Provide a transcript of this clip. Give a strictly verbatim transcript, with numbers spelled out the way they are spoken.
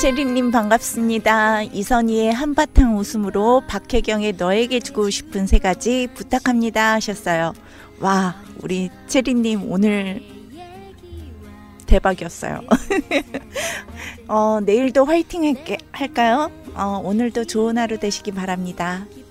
체리님 반갑습니다. 이선희의 한바탕 웃음으로 박혜경의 너에게 주고 싶은 세 가지 부탁합니다 하셨어요. 와, 우리 체리님 오늘 대박이었어요. 어, 내일도 화이팅 할게, 할까요? 어, 오늘도 좋은 하루 되시기 바랍니다.